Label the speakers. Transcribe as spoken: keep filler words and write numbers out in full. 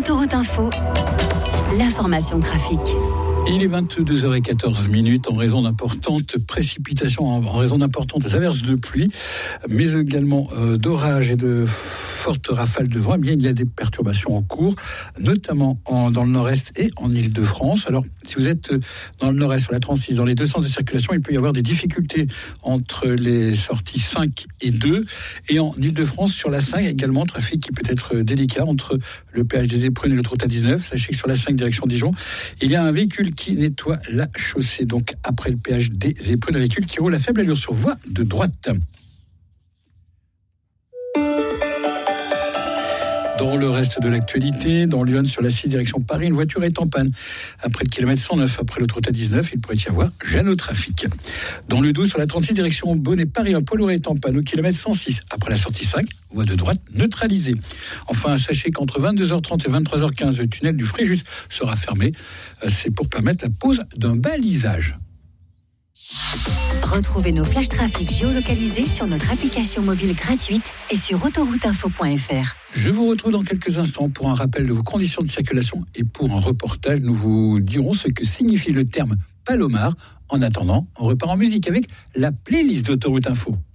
Speaker 1: Autoroute Info, l'information trafic.
Speaker 2: Il est vingt-deux heures quatorze en raison d'importantes précipitations, en raison d'importantes averses de pluie, mais également euh, d'orages et de fortes rafales de vent. Eh bien, il y a des perturbations en cours, notamment en, dans le nord-est et en Île-de-France. Alors, si vous êtes dans le nord-est, sur la trente-six, dans les deux sens de circulation, il peut y avoir des difficultés entre les sorties cinq et deux. Et en Île-de-France, sur la cinq, également, trafic qui peut être délicat entre le péage des Éprunes et l'autoroute A dix-neuf. Sachez que sur la cinq, direction Dijon, il y a un véhicule qui nettoie la chaussée. Donc, après le péage des Éprunes, un véhicule qui roule à faible allure sur voie de droite. Dans le reste de l'actualité, dans Lyon, sur la six, direction Paris, une voiture est en panne. Après le kilomètre cent neuf, après l'autoroute A dix-neuf, il pourrait y avoir gêne au trafic. Dans le douze, sur la trente-six, direction Bonnet-Paris, un poids lourd est en panne au kilomètre cent six. Après la sortie cinq, voie de droite neutralisée. Enfin, sachez qu'entre vingt-deux heures trente et vingt-trois heures quinze, le tunnel du Fréjus sera fermé. C'est pour permettre la pose d'un balisage.
Speaker 1: Retrouvez nos flash trafic géolocalisés sur notre application mobile gratuite et sur autoroute info point f r.
Speaker 2: Je vous retrouve dans quelques instants pour un rappel de vos conditions de circulation et pour un reportage. Nous vous dirons ce que signifie le terme Palomar. En attendant, on repart en musique avec la playlist d'Autoroute Info.